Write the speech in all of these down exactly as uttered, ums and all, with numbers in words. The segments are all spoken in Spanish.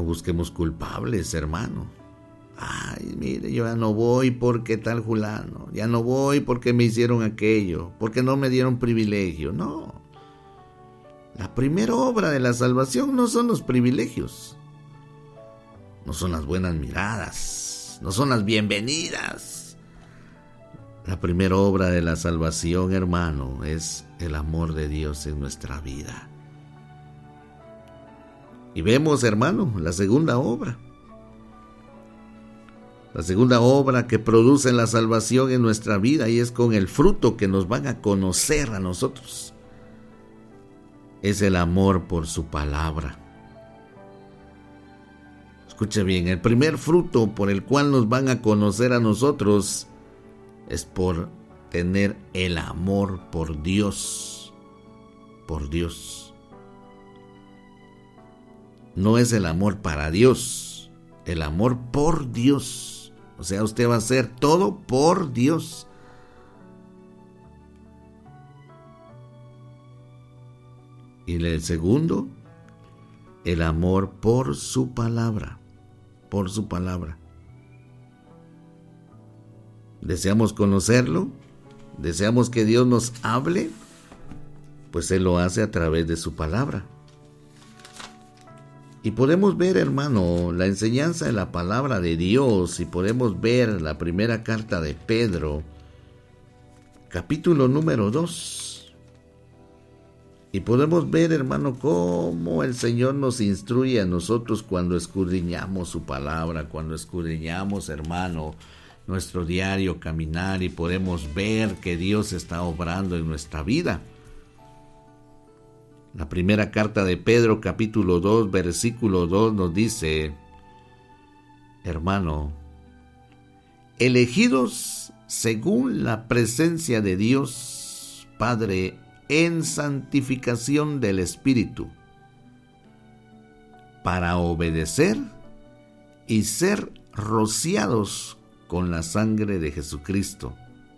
busquemos culpables, hermano. Ay, mire, yo ya no voy porque tal fulano, ya no voy porque me hicieron aquello, porque no me dieron privilegio. No. La primera obra de la salvación no son los privilegios, no son las buenas miradas, no son las bienvenidas. La primera obra de la salvación, hermano, es el amor de Dios en nuestra vida. Y vemos, hermano, la segunda obra. La segunda obra que produce la salvación en nuestra vida, y es con el fruto que nos van a conocer a nosotros, es el amor por su palabra. Escuche bien, el primer fruto por el cual nos van a conocer a nosotros es por tener el amor por Dios, por Dios. No es el amor para Dios, el amor por Dios. O sea, usted va a hacer todo por Dios. Y el segundo, el amor por su palabra, por su palabra. ¿Deseamos conocerlo? ¿Deseamos que Dios nos hable? Pues Él lo hace a través de su palabra. Y podemos ver, hermano, la enseñanza de la palabra de Dios, y podemos ver la primera carta de Pedro, capítulo número dos. Y podemos ver, hermano, cómo el Señor nos instruye a nosotros cuando escudriñamos su palabra, cuando escudriñamos, hermano, nuestro diario caminar, y podemos ver que Dios está obrando en nuestra vida. La primera carta de Pedro, capítulo dos, versículo dos, nos dice: hermano, elegidos según la presencia de Dios Padre en santificación del Espíritu, para obedecer y ser rociados con la sangre de Jesucristo.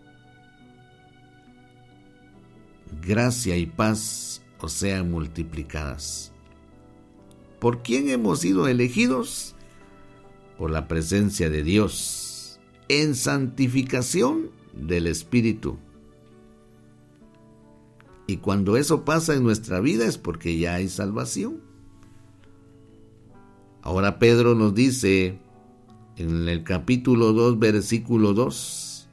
Gracia y paz os sean multiplicadas. ¿Por quién hemos sido elegidos? Por la presencia de Dios, en santificación del Espíritu. Y cuando eso pasa en nuestra vida es porque ya hay salvación. Ahora Pedro nos dice en el capítulo dos, versículo dos: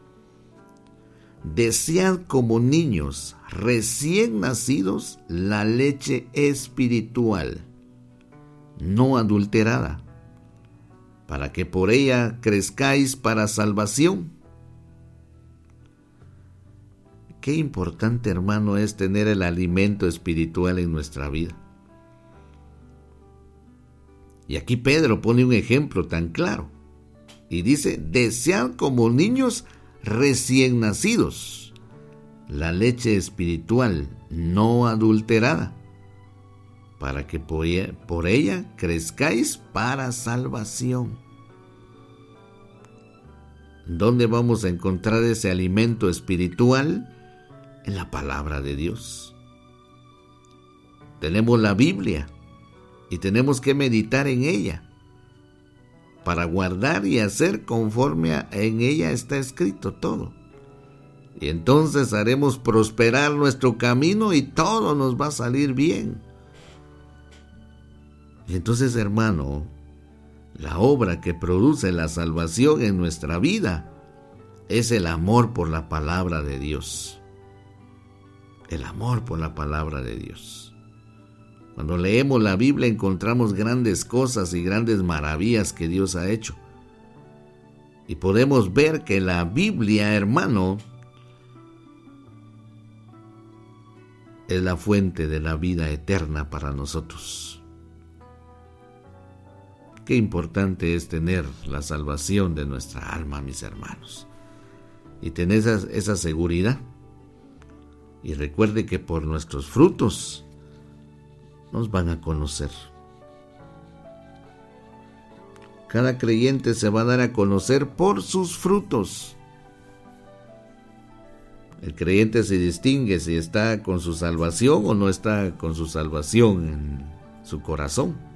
desead como niños recién nacidos la leche espiritual, no adulterada, para que por ella crezcáis para salvación. Qué importante, hermano, es tener el alimento espiritual en nuestra vida. Y aquí Pedro pone un ejemplo tan claro y dice: desead como niños recién nacidos la leche espiritual no adulterada, para que por ella, por ella crezcáis para salvación. ¿Dónde vamos a encontrar ese alimento espiritual? En la palabra de Dios. Tenemos la Biblia y tenemos que meditar en ella para guardar y hacer conforme a, en ella está escrito todo. Y entonces haremos prosperar nuestro camino y todo nos va a salir bien. Y entonces, hermano, la obra que produce la salvación en nuestra vida es el amor por la palabra de Dios. El amor por la palabra de Dios. Cuando leemos la Biblia encontramos grandes cosas y grandes maravillas que Dios ha hecho. Y podemos ver que la Biblia, hermano, es la fuente de la vida eterna para nosotros. Qué importante es tener la salvación de nuestra alma, mis hermanos. Y tener esa, esa seguridad. Y recuerde que por nuestros frutos nos van a conocer. Cada creyente se va a dar a conocer por sus frutos. El creyente se distingue si está con su salvación o no está con su salvación en su corazón.